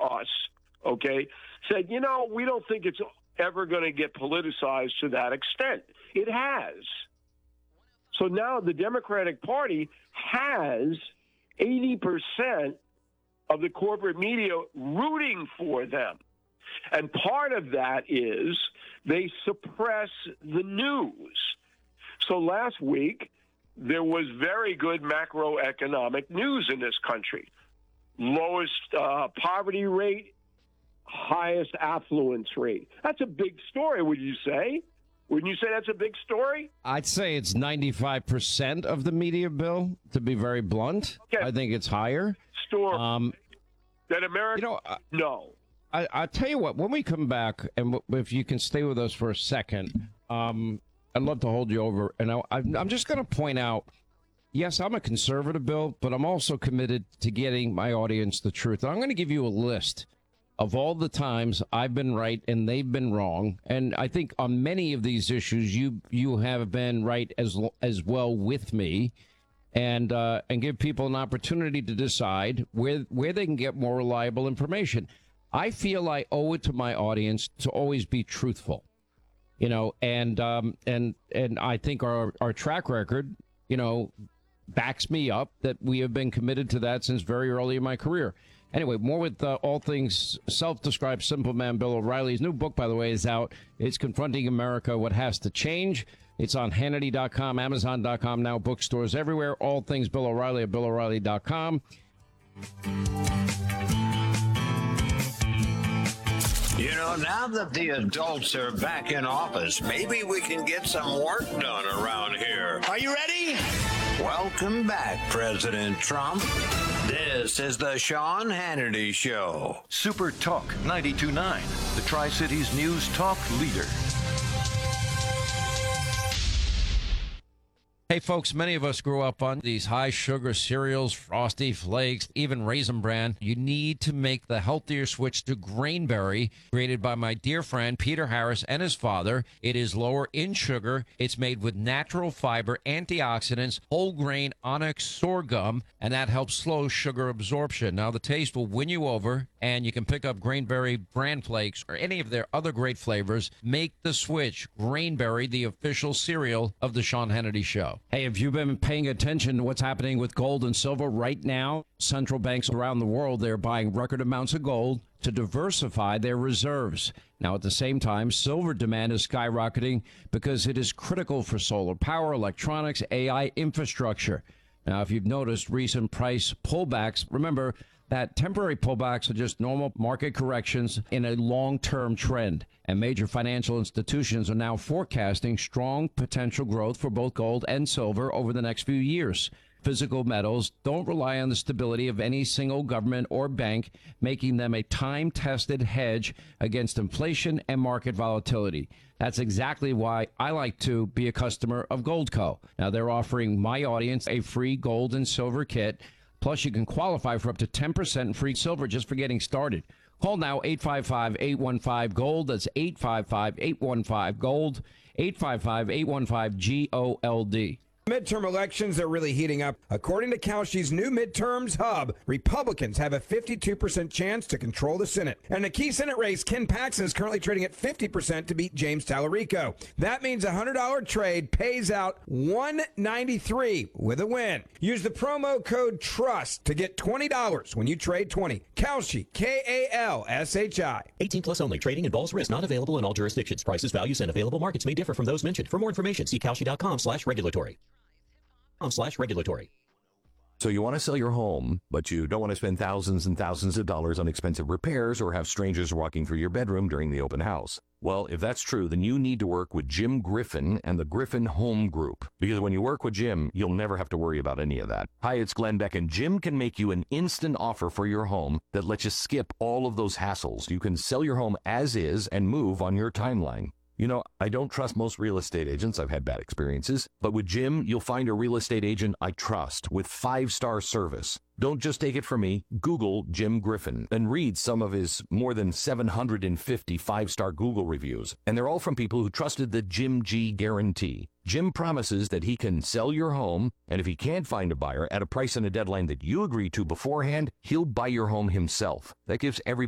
us, okay, said, we don't think it's ever going to get politicized to that extent. It has. So now the Democratic Party has 80% of the corporate media rooting for them. And part of that is they suppress the news. So last week, there was very good macroeconomic news in this country. Lowest poverty rate, highest affluence rate. That's a big story, would you say? Wouldn't you say that's a big story? I'd say it's 95% of the media, Bill, to be very blunt. Okay. I think it's higher. Story. That America, no. I'll tell you what, when we come back, and if you can stay with us for a second, I'd love to hold you over. And I'm just going to point out, yes, I'm a conservative, Bill, but I'm also committed to getting my audience the truth. I'm going to give you a list of all the times I've been right and they've been wrong. And I think on many of these issues, you have been right as well with me, and give people an opportunity to decide where they can get more reliable information. I feel I owe it to my audience to always be truthful, and I think our track record, backs me up that we have been committed to that since very early in my career. Anyway, more with all things self-described simple man Bill O'Reilly. His new book, by the way, is out. It's Confronting America, What Has to Change. It's on Hannity.com, Amazon.com, now bookstores everywhere. All things Bill O'Reilly at BillO'Reilly.com. Now that the adults are back in office, maybe we can get some work done around here. Are you ready? Welcome back, President Trump. This is the Sean Hannity Show. Super Talk 92.9, the Tri-Cities News Talk leader. Hey, folks, many of us grew up on these high-sugar cereals, Frosty Flakes, even Raisin Bran. You need to make the healthier switch to Grainberry, created by my dear friend Peter Harris and his father. It is lower in sugar. It's made with natural fiber, antioxidants, whole grain onyx sorghum, and that helps slow sugar absorption. Now, the taste will win you over, and you can pick up Grainberry Bran Flakes or any of their other great flavors. Make the switch. Grainberry, the official cereal of the Sean Hannity Show. Hey, have you been paying attention to what's happening with gold and silver right now? Central banks around the world, they're buying record amounts of gold to diversify their reserves. Now, at the same time, silver demand is skyrocketing because it is critical for solar power, electronics, AI infrastructure. Now, if you've noticed recent price pullbacks, remember that temporary pullbacks are just normal market corrections in a long-term trend. And major financial institutions are now forecasting strong potential growth for both gold and silver over the next few years. Physical metals don't rely on the stability of any single government or bank, making them a time-tested hedge against inflation and market volatility. That's exactly why I like to be a customer of Goldco. Now, they're offering my audience a free gold and silver kit. Plus, you can qualify for up to 10% free silver just for getting started. Call now, 855-815-GOLD. That's 855-815-GOLD, 855-815-GOLD. Midterm elections are really heating up. According to Kalshi's new midterms hub, Republicans have a 52% chance to control the Senate. And in a key Senate race, Ken Paxton is currently trading at 50% to beat James Tallarico. That means a $100 trade pays out $193 with a win. Use the promo code TRUST to get $20 when you trade 20. Kalshi, Kalshi. 18 plus only. Trading involves risk. Not available in all jurisdictions. Prices, values, and available markets may differ from those mentioned. For more information, see Kalshi.com/regulatory. So you want to sell your home, but you don't want to spend thousands and thousands of dollars on expensive repairs or have strangers walking through your bedroom during the open house. Well, if that's true, then you need to work with Jim Griffin and the Griffin Home Group. Because when you work with Jim, you'll never have to worry about any of that. Hi, it's Glenn Beck, and Jim can make you an instant offer for your home that lets you skip all of those hassles. You can sell your home as is and move on your timeline. You know, I don't trust most real estate agents. I've had bad experiences. But with Jim, you'll find a real estate agent I trust with 5-star service. Don't just take it from me. Google Jim Griffin and read some of his more than 750 5-star Google reviews. And they're all from people who trusted the Jim G guarantee. Jim promises that he can sell your home, and if he can't find a buyer at a price and a deadline that you agree to beforehand, he'll buy your home himself. That gives everybody